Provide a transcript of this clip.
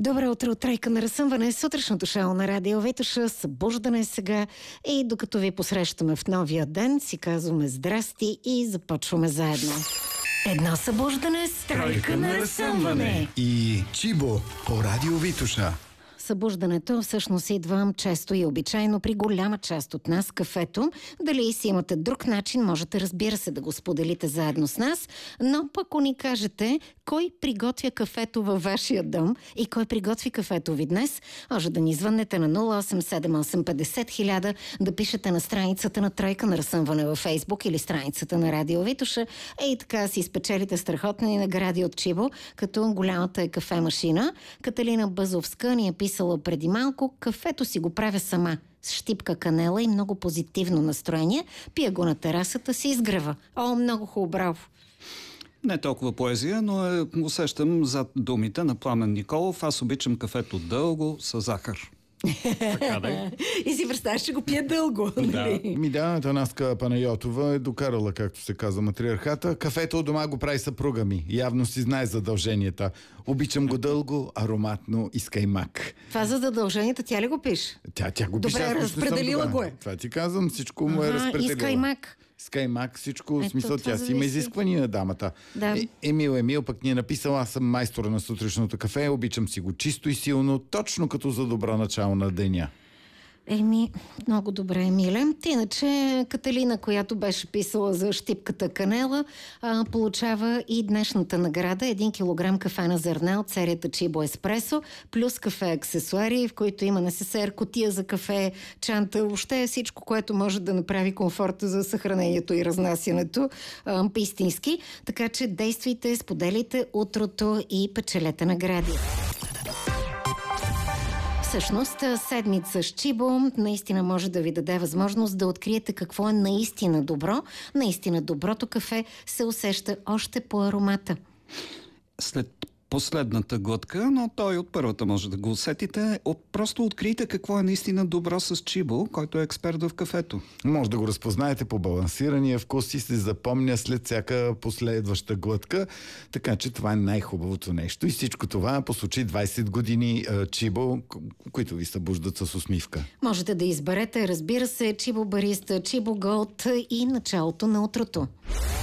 Добро утро от Тройка на разсъмване, сутрешното шоу на Радио Витоша, събуждане сега и докато ви посрещаме в новия ден, си казваме здрасти и започваме заедно. Едно събуждане с Тройка на разсъмване. И Чибо по Радио Витоша. Събуждането всъщност идва често и обичайно при голяма част от нас, кафето. Дали си имате друг начин, можете, разбира се, да го споделите заедно с нас, но пък ако ни кажете кой приготвя кафето във вашия дом и кой приготви кафето ви днес, може да ни звъннете на 087850 да пишете на страницата на Тройка на разсъмване във Фейсбук или страницата на Радио Витоша и така си спечелите страхотни награди от Чибо, като голямата е кафе-машина. Каталина Бъзовска ни е писала преди малко: кафето си го правя сама с щипка канела и много позитивно настроение. Пия го на терасата, си изгрева. О, много хубаво, браво! Не толкова поезия, но усещам зад думите на Пламен Николов. Аз обичам кафето дълго с захар. Така да е. И си представяш, че го пие дълго. Да, Танаска Панайотова е докарала, както се казва, матриархата. Кафето от дома го прави съпруга ми. Явно си знае задълженията. Обичам го дълго, ароматно и с каймак. Това за задълженията тя ли го пише? Тя го пише. Добре, разпределила го е. Това ти казвам, всичко му е разпределила. И с каймак. С каймак, всичко, в смисъл, тя си има зависи. изисквания на дамата. Да. Емил пък ни е написал: аз съм майстора на сутрешното кафе, обичам си го чисто и силно, точно като за добро начало на деня. Много добре, Емиле. Иначе Каталина, която беше писала за щипката канела, получава и днешната награда: 1 килограм кафе на зърна от серията Чибо Еспресо, плюс кафе аксесуари, в които има несесер, кутия за кафе, чанта, въобще всичко, което може да направи комфорта за съхранението и разнасянето истински. Така че действайте, споделите утрото и печелете награди. Всъщност, седмица с Чибо наистина може да ви даде възможност да откриете какво е наистина добро. Наистина доброто кафе се усеща още по аромата. След последната глътка, но той от първата може да го усетите. Просто открийте какво е наистина добро с Чибо, който е експерт в кафето. Може да го разпознаете по балансирания вкус и се запомня след всяка последваща глътка. Така че това е най-хубавото нещо. И всичко това по случай 20 години Чибо, които ви събуждат с усмивка. Можете да изберете, разбира се, Чибо Бариста, Чибо Голд и началото на утрото.